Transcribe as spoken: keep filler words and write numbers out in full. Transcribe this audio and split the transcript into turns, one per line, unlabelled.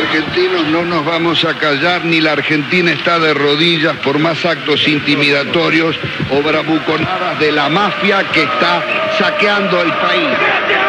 argentinos no nos vamos a callar, ni la Argentina está de rodillas por más actos intimidatorios o bravuconadas de la mafia que está saqueando el país.